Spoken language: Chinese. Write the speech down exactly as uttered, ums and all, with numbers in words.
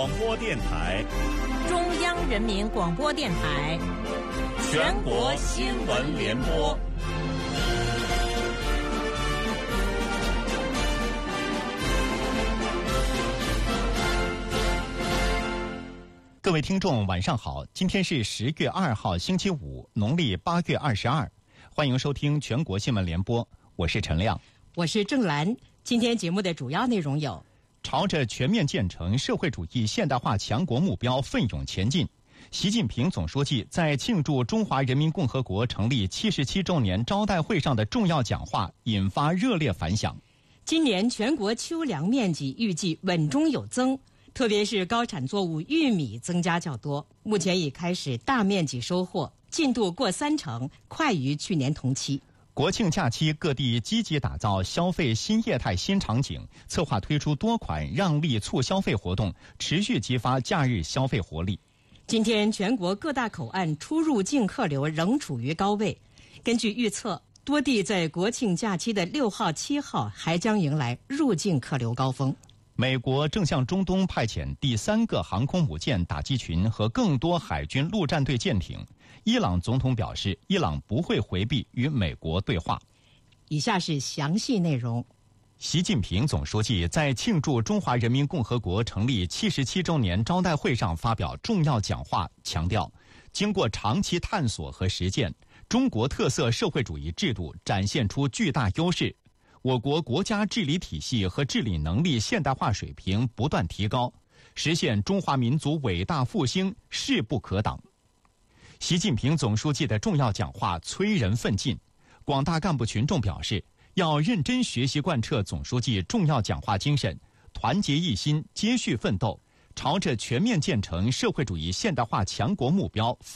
广播电台、 中央人民广播电台、 全国新闻联播。 各位听众晚上好，今天是十月二号星期五，农历八月二十二，欢迎收听全国新闻联播，我是陈亮， 我是郑兰。今天节目的主要内容有： 朝着全面建成社会主义现代化强国目标奋勇前进。习近平总书记在庆祝中华人民共和国成立七十七周年招待会上的重要讲话引发热烈反响。 今年全国秋粮面积预计稳中有增，特别是高产作物玉米增加较多，目前已开始大面积收获，进度过三成，快于去年同期。 国庆假期，各地积极打造消费新业态新场景，策划推出多款让利促消费活动，持续激发假日消费活力。 今天全国各大口岸出入境客流仍处于高位，根据预测，多地在国庆假期的六号、七号还将迎来入境客流高峰。 美国正向中东派遣第三个航空母舰打击群和更多海军陆战队舰艇。伊朗总统表示，伊朗不会回避与美国对话。 以下是详细内容。 习近平总书记在庆祝中华人民共和国成立七十七周年招待会上发表重要讲话，强调，经过长期探索和实践，中国特色社会主义制度展现出巨大优势。我国国家治理体系和治理能力现代化水平不断提高，实现中华民族伟大复兴势不可挡。习近平总书记的重要讲话催人奋进，广大干部群众表示，要认真学习贯彻总书记重要讲话精神，团结一心，接续奋斗，朝着全面建成社会主义现代化强国目标